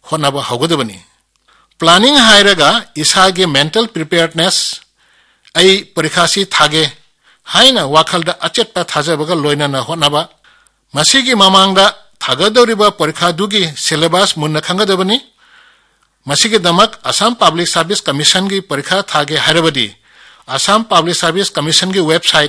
होनबा हौगदबनी planning हायरगा इसागे mental preparedness आई परीक्षासी थागे हाइना वाखलदा अचेतपा थाजबगा लोइनाना होनबा मसीगी ममांगदा थागदौरिबा परीक्षा दुगी सिलेबस मुन्ना खंगदबनी मसीगे दमक असम पब्लिक सर्विस कमीशन की परीक्षा थागे हायरबदी असम पब्लिक सर्विस कमीशन की वेबसाइट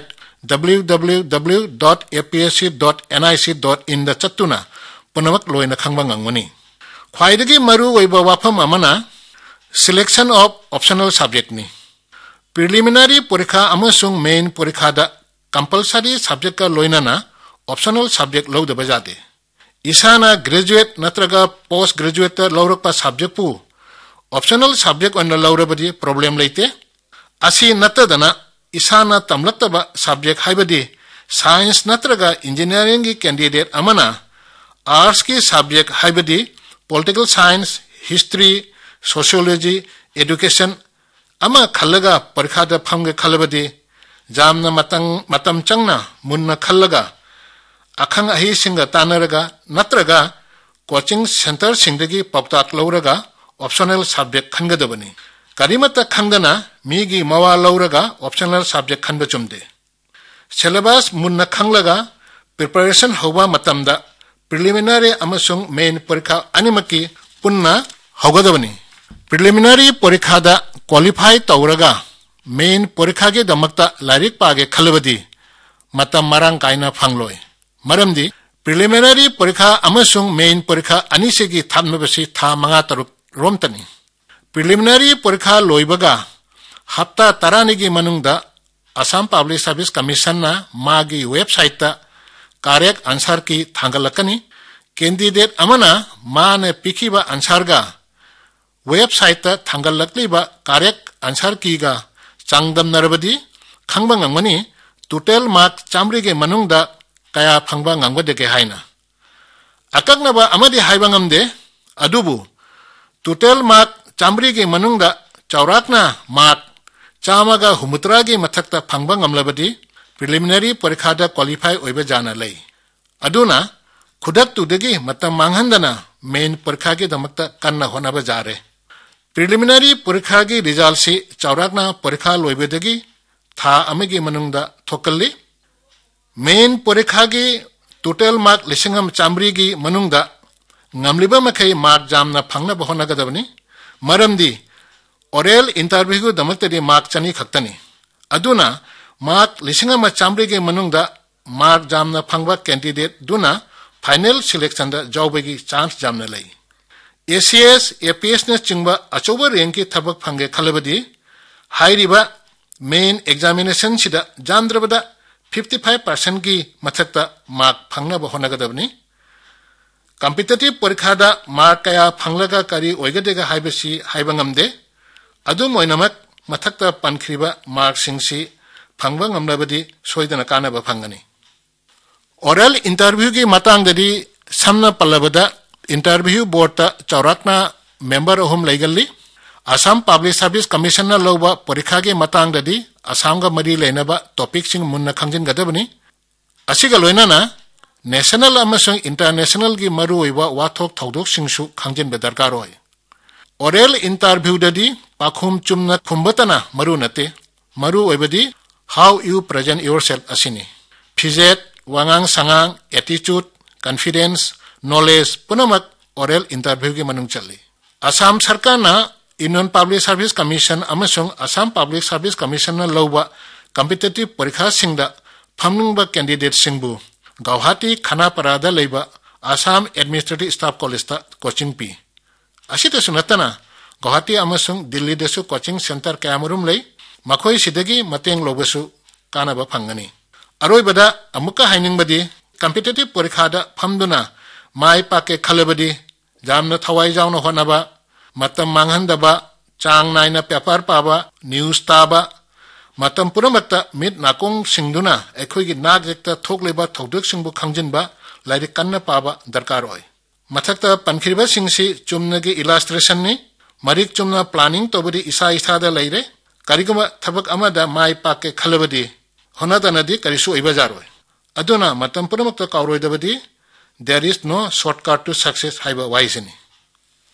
www.apsc.nic.in दा चत्तुना पुनमक लोइना खंगबा ngangmani ख्वाइदगी Maru ओइबा वाफम Amna selection of optional subject नि प्रिलिमिनरी परीक्षा अमसुंग मेन परीक्षा दा कंपलसरी सब्जेक्ट का लोइनाना ऑप्शनल सब्जेक्ट लौदबा जादे इसाना ग्रेजुएट नत्रगा पोस्ट ग्रेजुएट लौरकपा सब्जेक्ट पु ऑप्शनल सब्जेक्ट ओन लौरबदी प्रॉब्लम लेते असि नतदना इसाना तमलक्तबा सब्जेक्ट हाइबदी साइंस नत्रगा इंजीनियरिंग की कैंडिडेट अमना आर्ट्स की subject हाइबदी political science history sociology education अमा खल्लगा परीक्षा दा फंगे खलबदी जामना मतम चंगना मुन्ना खल्लगा अखंग अहि सिंग तानरगा नत्रगा coaching centre सिंगदगी पक्ताक लौरगा optional subject खंगदबनी करीमत खंगना मीगी मवा लौरगा optional subject खंब चुमदे syllabus Munna खंगलगा preparation होवा मतमदा प्रिलिमिनरी अमसुंग मेन परीक्षा अनिमकी पुन्ना हौगदबनी प्रिलिमिनरी परीक्षा दा क्वालिफाई तौरगा मेन परीक्षा के दमकता लारिक पागे खलबदी मतम मरांग कायना फंगलोय मरमदी प्रिलिमिनरी परीक्षा अमसुंग मेन परीक्षा अनिसेगी थामनबसी था मंगा तरुक रोमतनी प्रिलिमिनरी परीक्षा लोइबगा हप्ता तरानिगी मनुंगदा असम पब्लिक सर्विस कमीशन ना मागी वेबसाइट ता करेक्ट आंसर की थांगलकनी कैंडिडेट अमना माने पिखिबा आंसर गा वेबसाइट ता थांगलकलीबा correct answer कीगा चांगदम नरबदी खंगबा ngangmani total mark Chamari के मनुंगदा कया फंगबा ngangबदेगे हाइना अककनबा अमदी हाइबा ngamde अदुबु टोटल मार्क चामरी के मनुंगदा चौराकना मार्क चामागा हुमुत्रा के मथक्ता फंगबा ngamlabadi प्रिलिमिनरी परीक्षा दा क्वालिफाई ओइबा जाना लई अदुना खुदक तुदगी मतम मांगहंदना मेन परीक्षा के दमकता कन्ना होनाबा जारे प्रिलिमिनरी परीक्षा की रिजल्ट से चौराकना परीक्षा लोइबदगी था अमेगी मनुंगदा थोकल्ली मेन परीक्षा की टोटल मार्क लिसिंगम चामरी की मनुंगदा ngamliba makai mark जामना फंगना बहोनागदबनी मरमदी oral interview को दमकतदी मार्क चनी खक्तनी अदुना मार्क लिसिंगम चामरी के मनुंगदा मार्क जामना फंगबा कैंडिडेट दुना फाइनल सिलेक्शन दा जावबगी चांस जामना लई ACS APS ने चिंगबा अचोबा रैंक की थबक फंगे खलबदी हाइरिबा मेन एग्जामिनेशन सिदा जामद्रबदा 55% की मथक्ता मार्क फंगना बहोनागदबनी कॉम्पिटिटिव परीक्षा दा मार्क कया फंगलगा करी ओइगदेगा हाइबसी हाइबंगमदे अदुम ओइनमक मथक्ता पनख्रिबा मार्क सिंगसी फंगबा ngamlabadi सोइदना कानबा फंगनी ओरल इंटरव्यू की मतांगददी समना पल्लबदा इंटरव्यू बोर्ड ता चौराकना member अहुम लैगल्ली Assam public service commission ना लौबा परीक्षा के मतांगददी असम गा मरी लेनबा टॉपिक सिंग मुन्ना खंजिनगदबनी असिगा लोइनाना नेशनल अमसंग इंटरनेशनल की मरु ओइबा वाथोक थौदोक सिंगसु खंजिनबा दरकार होय oral interview ददी पाखुम Chumna खुंबतना Maru नते Maru ओइबदी how you present yourself असिनी fidget वांगांग सांगांग attitude confidence knowledge पुनमक oral interview के मनुंग चली असम सरकार ना union public service commission अमसंग Assam public service commission ना लौबा कॉम्पिटिटिव परीक्षा सिंगदा फमनुंगबा कैंडिडेट सिंगबु गुवाहाटी खानापारादा लेबा असम एडमिनिस्ट्रेटिव स्टाफ कॉलेज ता कोचिंग पी असितसु नतना गुवाहाटी अमसंग दिल्ली देसु कोचिंग सेंटर कयामरुम लै मखोय सिदगी मतेंग लोबसु कानाबा फंगनी अरोइबदा अमुका हाइनिंगबदी कॉम्पिटिटिव परीक्षा दा फमदुना माय पाके खलबदी जामना थवाई जावना होनाबा मतम मांगहंदबा चांग नायना पेपर पाबा न्यूज ताबा मतम पुरमक्ता मिट नाकोंग सिंगदुना एखोयगी नाग जेक्ता थोकलेबा थौदक सिंगबु खंजिनबा लाइरिक कन्ना पाबा दरकार होय मथक्ता पनखिरबा सिंगसी चुमनगी इलास्ट्रेशन नि मरिक चुमना प्लानिंग तोबदी इसा इसादा लैरे करिगमा थबक अमदा माय पाके खलबदी होनादनदी करिसु इबजारोय अदुना मतम पुरमक्ता कावरोयदबदी there is no shortcut to success हाइबा वाइसनी